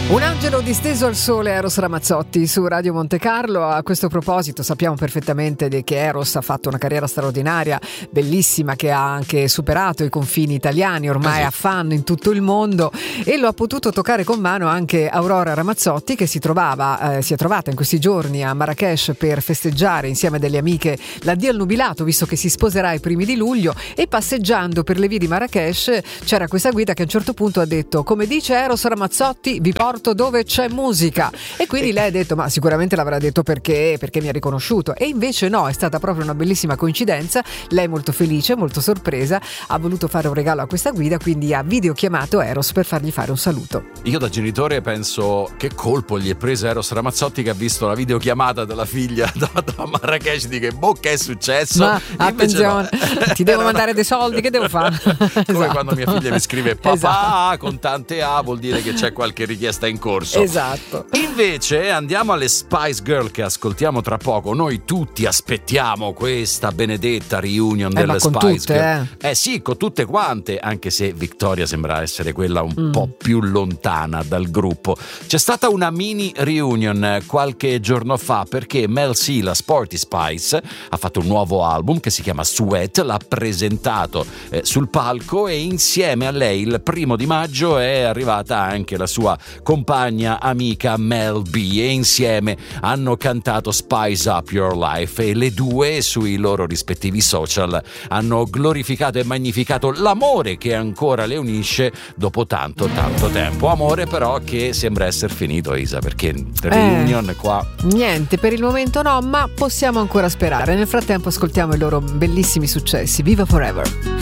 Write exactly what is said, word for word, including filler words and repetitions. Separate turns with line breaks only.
Un angelo disteso al sole, Eros Ramazzotti su Radio Monte Carlo. A questo proposito sappiamo perfettamente che Eros ha fatto una carriera straordinaria, bellissima, che ha anche superato i confini italiani, ormai ha fan in tutto il mondo, e lo ha potuto toccare con mano anche Aurora Ramazzotti, che si trovava, eh, si è trovata in questi giorni a Marrakech per festeggiare insieme a delle amiche l'addio al nubilato, visto che si sposerà i primi di luglio, e passeggiando per le vie di Marrakech c'era questa guida che a un certo punto ha detto: come dice Eros Ramazzotti, vi porto dove c'è musica. E quindi lei ha detto: ma sicuramente l'avrà detto perché perché mi ha riconosciuto. E invece no, è stata proprio una bellissima coincidenza. Lei molto felice, molto sorpresa, ha voluto fare un regalo a questa guida, quindi ha videochiamato Eros per fargli fare un saluto.
Io da genitore penso: che colpo gli è preso Eros Ramazzotti, che ha visto la videochiamata della figlia da, da Marrakech, di che boh, che è successo.
Ma attenzione, no. Ti devo mandare dei soldi, che devo fare?
Come
Esatto.
Quando mia figlia mi scrive papà,
esatto,
con tante A, vuol dire che c'è qualche richiesta in corso.
Esatto.
Invece andiamo alle Spice Girl, che ascoltiamo tra poco. Noi tutti aspettiamo questa benedetta reunion
eh,
delle
ma con
Spice
tutte,
Girl.
Eh.
eh sì, con tutte quante, anche se Victoria sembra essere quella un
mm.
po' più lontana dal gruppo. C'è stata una mini reunion qualche giorno fa, perché Mel C, la Sporty Spice, ha fatto un nuovo album che si chiama Sweat, l'ha presentato eh, sul palco, e insieme a lei il primo di maggio è arrivata anche la sua compagna amica Mel B, e insieme hanno cantato Spice Up Your Life, e le due sui loro rispettivi social hanno glorificato e magnificato l'amore che ancora le unisce dopo tanto tanto tempo. Amore però che sembra essere finito, Isa, perché reunion
eh,
qua
niente, per il momento no, ma possiamo ancora sperare. Nel frattempo ascoltiamo i loro bellissimi successi. Viva Forever.